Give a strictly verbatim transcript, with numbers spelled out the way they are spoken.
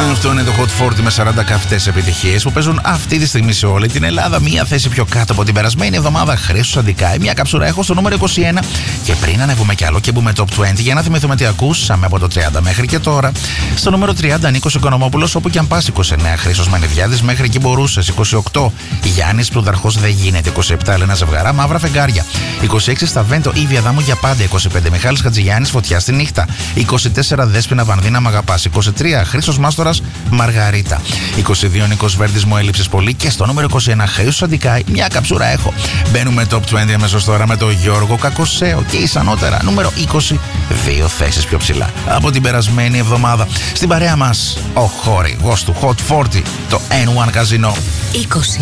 Αυτό είναι το Hot φορτί με σαράντα καυτές επιτυχίες που παίζουν αυτή τη στιγμή σε όλη την Ελλάδα. Μία θέση πιο κάτω από την περασμένη εβδομάδα. Χρήστος Αντικάη, μια καψούρα έχω στο νούμερο είκοσι ένα. Και πριν ανέβουμε κι άλλο και μπούμε top είκοσι, για να θυμηθούμε τι ακούσαμε από το τριάντα μέχρι και τώρα. Στο νούμερο τριάντα Νίκος Οικονομόπουλος, όπου κι αν πας. είκοσι εννέα Χρήστος Μανιδιάδης, μέχρι εκεί μπορούσες. είκοσι οκτώ Γιάννης Πλουταρχός, δεν γίνεται. είκοσι επτά Ελένα Ζευγαρά, Μαύρα Φεγγάρια. είκοσι έξι Σταβέντο, Ήβια Δάμου για πάντα. είκοσι πέντε Μιχάλης Χατζηγιάννης, Φωτιά στη νύχτα. είκοσι τέσσερα Δέσποινα Βανδίνα, Μ' αγαπάς. είκοσι τρία Χρήστος Μάστορας, Μαργαρίτα. είκοσι δύο Νίκος Βέρτης, Μου έλειψες πολύ. Και στο νούμερο είκοσι ένα Χρήστος Αντικάη, μια καψούρα έχω. Μπαίνουμε top είκοσι αμέσως τώρα με τον Γιώργο Κακοσέο και ίσανότερα νούμερο είκοσι, δύο θέσεις πιο ψηλά από την περασμένη εβδομάδα. Στην παρέα μας ο χορηγός του Hot φορτί, το N one Casino. είκοσι